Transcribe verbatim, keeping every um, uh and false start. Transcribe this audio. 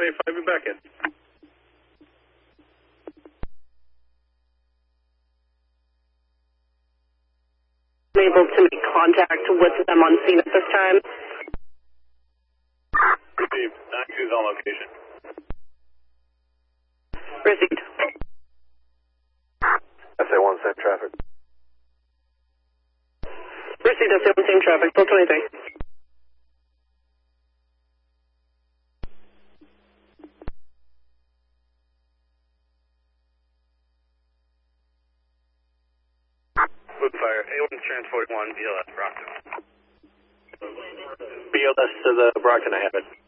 ten eighty-five, be back in. Able to make contact with them on scene at this time. Received. nine two is on location. Received. S A one, same traffic. Received S A one, same traffic, twelve twenty-three. Fire, A one transport one, B L S Brockton. B L S to the Brockton, I have it.